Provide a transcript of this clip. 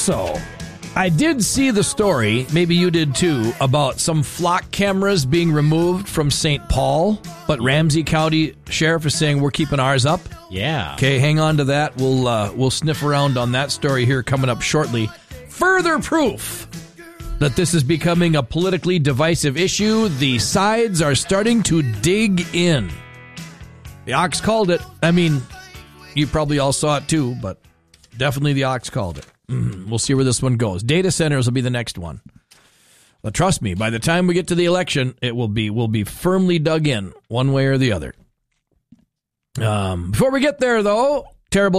Also, I did see the story, maybe you did too, about some flock cameras being removed from St. Paul, but Ramsey County Sheriff is saying we're keeping ours up. Yeah. Okay, hang on to that. We'll sniff around on that story here coming up shortly. Further proof that this is becoming a politically divisive issue. The sides are starting to dig in. The Ox called it. I mean, you probably all saw it too, but definitely the Ox called it. We'll see where this one goes. Data centers will be the next one. But trust me, by the time we get to the election, we'll be firmly dug in one way or the other. Before we get there, though, terrible